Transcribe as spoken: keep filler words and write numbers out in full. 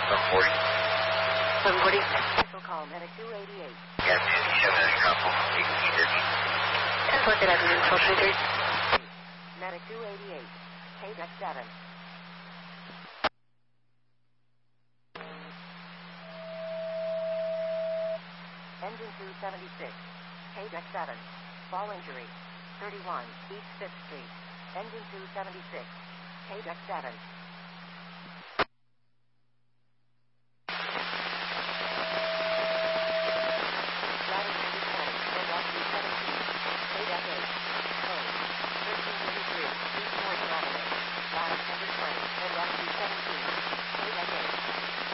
one forty. one forty. Special call, Medic two eighty-eight. Yeah, fifty-seven hundred couple, eighteen thirty. ten four, good afternoon, twelve twenty-three. Medic two eighty-eight. K deck seven. Engine two seventy-six. K deck seven. Ball injury. thirty-one East fifth Street. Engine two seventy-six. K deck seven.